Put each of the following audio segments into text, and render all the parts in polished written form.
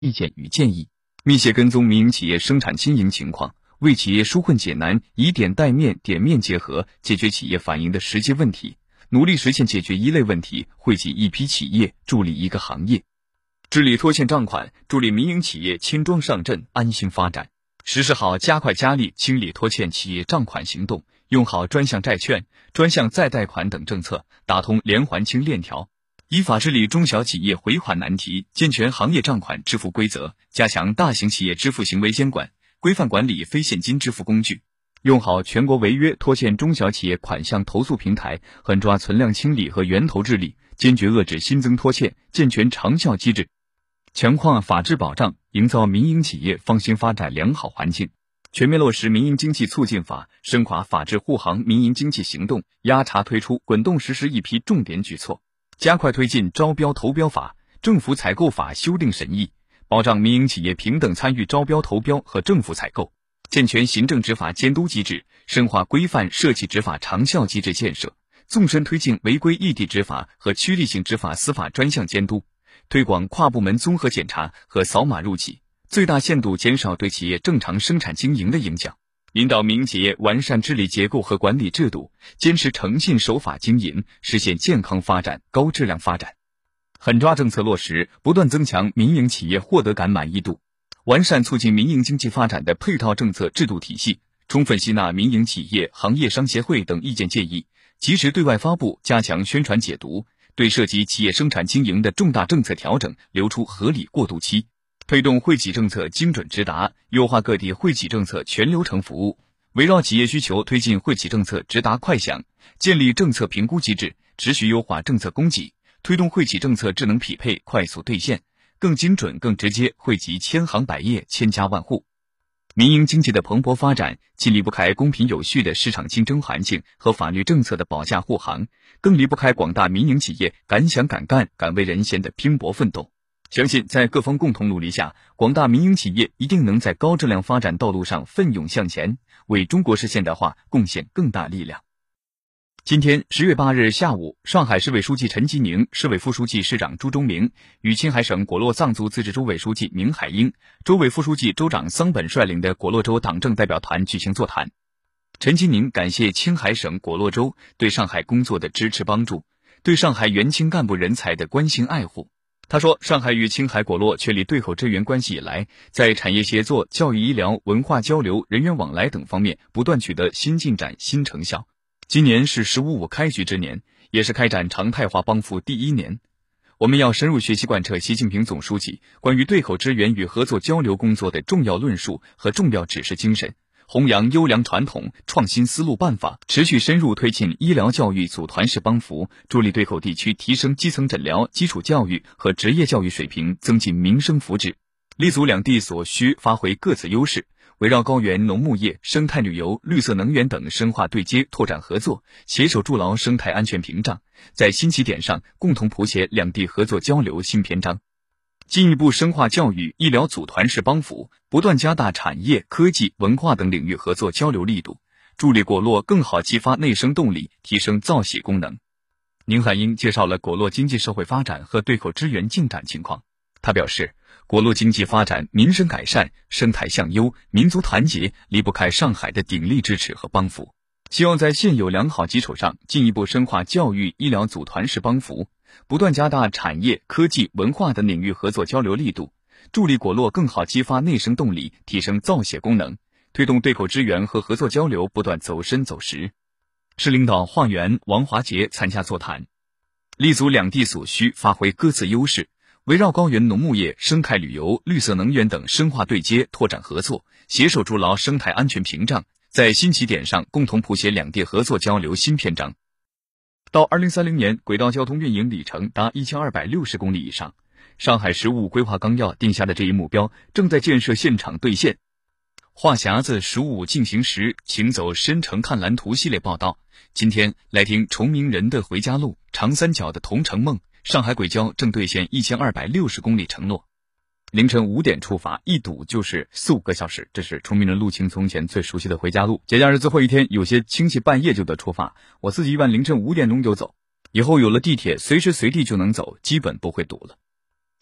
意见与建议，密切跟踪民营企业生产经营情况，为企业纾困解难，以点带面、点面结合，解决企业反映的实际问题，努力实现解决一类问题，惠及一批企业，助力一个行业。治理拖欠账款，助力民营企业轻装上阵，安心发展。实施好加快加力清理拖欠企业账款行动，用好专项债券、专项再贷款等政策，打通连环清链条，依法治理中小企业回款难题，健全行业账款支付规则，加强大型企业支付行为监管，规范管理非现金支付工具，用好全国违约拖欠中小企业款项投诉平台，狠抓存量清理和源头治理，坚决遏制新增拖欠，健全长效机制，强化法治保障，营造民营企业放心发展良好环境，全面落实民营经济促进法，深化法治护航民营经济行动，压查推出滚动实施一批重点举措，加快推进招标投标法、政府采购法修订审议，保障民营企业平等参与招标投标和政府采购，健全行政执法监督机制，深化规范社企执法长效机制建设，纵深推进违规异地执法和区域性执法司法专项监督，推广跨部门综合检查和扫码入企，最大限度减少对企业正常生产经营的影响，引导民营企业完善治理结构和管理制度，坚持诚信守法经营，实现健康发展、高质量发展。狠抓政策落实，不断增强民营企业获得感满意度，完善促进民营经济发展的配套政策制度体系，充分吸纳民营企业、行业商协会等意见建议，及时对外发布，加强宣传解读，对涉及企业生产经营的重大政策调整留出合理过渡期，推动惠企政策精准直达，优化各地惠企政策全流程服务，围绕企业需求推进惠企政策直达快响，建立政策评估机制，持续优化政策供给，推动惠企政策智能匹配快速兑现，更精准更直接惠及千行百业、千家万户。民营经济的蓬勃发展，既离不开公平有序的市场竞争环境和法律政策的保驾护航，更离不开广大民营企业敢想敢干、敢为人先的拼搏奋斗。相信在各方共同努力下，广大民营企业一定能在高质量发展道路上奋勇向前，为中国式现代化贡献更大力量。今天10月8日下午，上海市委书记陈吉宁、市委副书记、市长朱忠明与青海省果洛藏族自治州委书记宁海英、州委副书记、州长桑本率领的果洛州党政代表团举行座谈。陈吉宁感谢青海省果洛州对上海工作的支持帮助，对上海援青干部人才的关心爱护。他说，上海与青海果洛确立对口支援关系以来，在产业协作、教育医疗、文化交流、人员往来等方面不断取得新进展、新成效。今年是“15+5”开局之年，也是开展常态化帮扶第1年。我们要深入学习贯彻习近平总书记关于对口支援与合作交流工作的重要论述和重要指示精神，弘扬优良传统、创新思路办法，持续深入推进医疗教育组团式帮扶，助力对口地区提升基层诊疗、基础教育和职业教育水平，增进民生福祉，立足两地所需，发挥各自优势，围绕高原农牧业、生态旅游、绿色能源等深化对接，拓展合作，携手筑牢生态安全屏障，在新起点上共同谱写两地合作交流新篇章。进一步深化教育、医疗组团式帮扶，不断加大产业、科技、文化等领域合作交流力度，助力果洛更好激发内生动力，提升造血功能。宁海英介绍了果洛经济社会发展和对口支援进展情况。他表示，果洛经济发展、民生改善、生态向优、民族团结离不开上海的鼎力支持和帮扶，希望在现有良好基础上进一步深化教育、医疗组团式帮扶，不断加大产业、科技、文化等领域合作交流力度，助力果洛更好激发内生动力，提升造血功能，推动对口支援和合作交流不断走深走实。市领导华元、王华杰参加座谈，立足两地所需，发挥各自优势，围绕高原农牧业、生态旅游、绿色能源等深化对接，拓展合作，携手筑牢生态安全屏障，在新起点上共同谱写两地合作交流新篇章。到2030年，轨道交通运营里程达1260公里以上。上海15规划纲要定下的这一目标正在建设现场兑现。话匣子15进行时，请走深城看蓝图系列报道。今天来听崇明人的回家路、长三角的同城梦，上海轨交正兑现1260公里承诺。凌晨5点出发，一堵就是4-5个小时，这是崇明人路情从前最熟悉的回家路。节假日最后一天，有些亲戚半夜就得出发，我自己一般凌晨5点钟就走。以后有了地铁，随时随地就能走，基本不会堵了。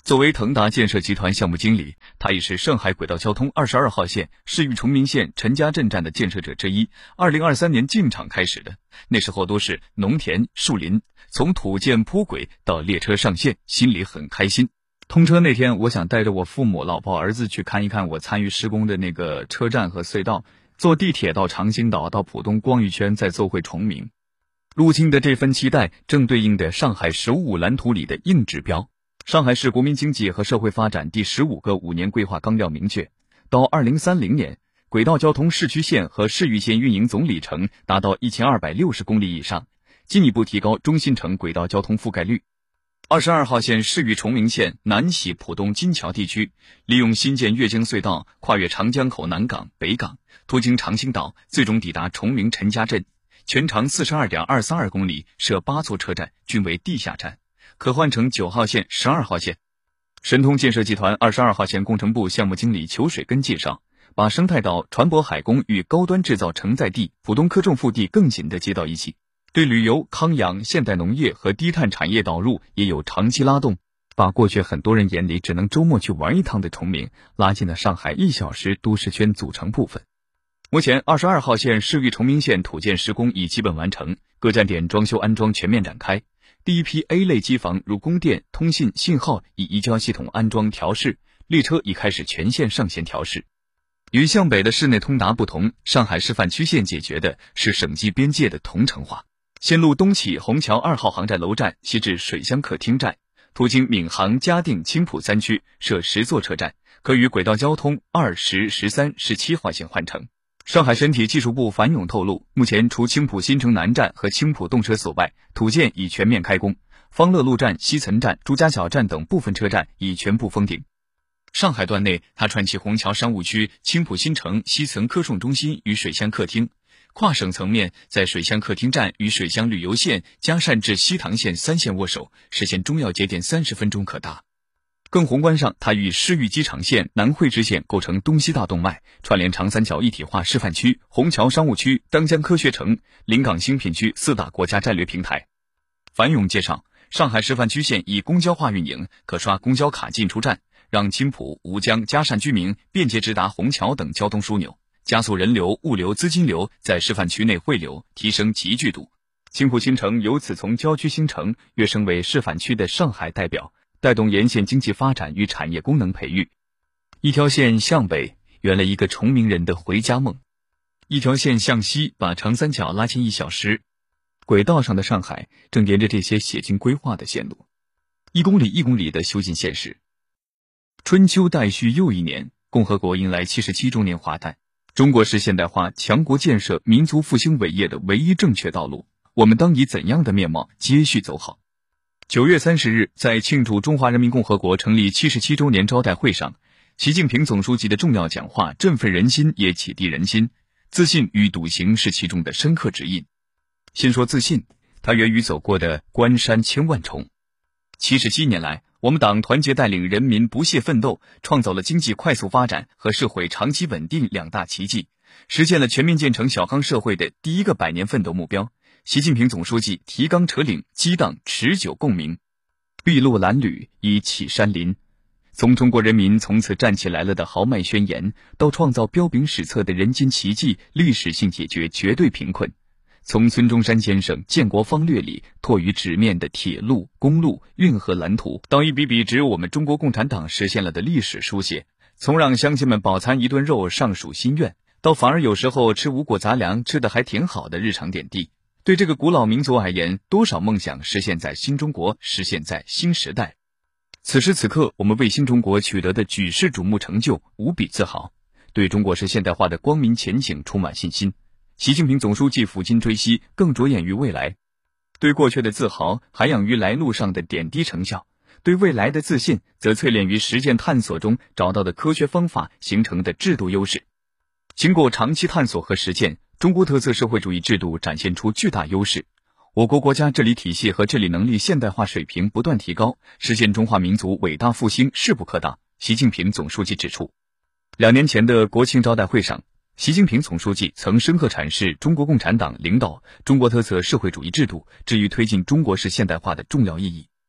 作为腾达建设集团项目经理，他也是上海轨道交通22号线市域崇明县陈家镇站的建设者之一。2023年进场开始的，那时候都是农田、树林，从土建铺轨到列车上线，心里很开心。通车那天，我想带着我父母、老婆、儿子去看一看我参与施工的那个车站和隧道，坐地铁到长兴岛，到浦东逛一圈，再坐回崇明。路径的这份期待，正对应的上海15蓝图里的硬指标。上海市国民经济和社会发展第15个5年规划纲要明确，到2030年，轨道交通市区线和市域线运营总里程达到1260公里以上，进一步提高中心城轨道交通覆盖率。22号线市域崇明县南禧浦东金桥地区，利用新建越京隧道跨越长江口南港、北港，途经长兴岛，最终抵达崇明陈家镇，全长42.242公里，设8座车站，均为地下站。可换乘9号线、12号线。神通建设集团22号线工程部项目经理裘水根介绍，把生态岛、船舶海工与高端制造承载地、浦东科重腹地更紧地接到一起，对旅游、康养、现代农业和低碳产业导入也有长期拉动，把过去很多人眼里只能周末去玩一趟的崇明，拉进了上海1小时都市圈组成部分。目前22号线市域崇明线土建施工已基本完成，各站点装修安装全面展开。第一批 A 类机房如供电、通信、信号已移交系统安装调试，列车已开始全线上线调试。与向北的市内通达不同，上海示范区线解决的是省际边界的同城化。线路东起虹桥2号航站楼站，西至水乡客厅站，途经闵行、嘉定、青浦3区，设10座车站，可与轨道交通2、10、13、17号线换乘。上海身体技术部樊勇透露，目前除青浦新城南站和青浦动车所外，土建已全面开工，方乐路站、西岑站、朱家角站等部分车站已全部封顶。上海段内，它串起虹桥商务区、青浦新城、西岑科创中心与水乡客厅，跨省层面在水乡客厅站与水乡旅游线、嘉善至西塘线3线握手，实现中要节点30分钟可达。更宏观上，它与市域机场线、南汇支线构成东西大动脉，串联长三角一体化示范区、虹桥商务区、当江科学城、临港新品区4大国家战略平台。樊勇介绍，上海示范区线以公交化运营，可刷公交卡进出站，让青浦、吴江、嘉善居民便捷直达虹桥等交通枢纽，加速人流、物流、资金流在示范区内汇流，提升集聚度。青浦新城由此从郊区新城跃升为示范区的上海代表，带动沿线经济发展与产业功能培育。一条线向北，圆了一个崇明人的回家梦；一条线向西，把长三角拉近1小时。轨道上的上海正沿着这些写进规划的线路，1公里1公里的修进现实。春秋待续又一年，共和国迎来77周年华诞。中国是现代化、强国建设、民族复兴伟业的唯一正确道路，我们当以怎样的面貌接续走好？9月30日，在庆祝中华人民共和国成立77周年招待会上，习近平总书记的重要讲话振奋人心，也启迪人心。自信与笃行是其中的深刻指引。先说自信，它源于走过的关山千万重。77年来，我们党团结带领人民不懈奋斗，创造了经济快速发展和社会长期稳定2大奇迹，实现了全面建成小康社会的第一个100年奋斗目标。习近平总书记提纲扯领，激荡持久共鸣，筚路蓝缕，以启山林。从中国人民从此站起来了的豪迈宣言，到创造彪炳史册的人间奇迹，历史性解决绝对贫困。从孙中山先生建国方略里拓于纸面的铁路、公路、运河蓝图，到一笔笔只有我们中国共产党实现了的历史书写；从让乡亲们饱餐一顿肉尚属心愿，到反而有时候吃五谷杂粮吃得还挺好的日常点滴。对这个古老民族而言，多少梦想实现在新中国，实现在新时代。此时此刻，我们为新中国取得的举世瞩目成就无比自豪，对中国式现代化的光明前景充满信心。习近平总书记抚今追昔，更着眼于未来。对过去的自豪，涵养于来路上的点滴成效；对未来的自信，则淬炼于实践探索中找到的科学方法形成的制度优势。经过长期探索和实践，中国特色社会主义制度展现出巨大优势，我国国家治理体系和治理能力现代化水平不断提高，实现中华民族伟大复兴势不可挡。习近平总书记指出，2年前的国庆招待会上，习近平总书记曾深刻阐释中国共产党领导中国特色社会主义制度至于推进中国式现代化的重要意义。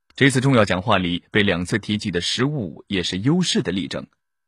这次重要讲话里被2次提及的“十五五”也是优势的例证。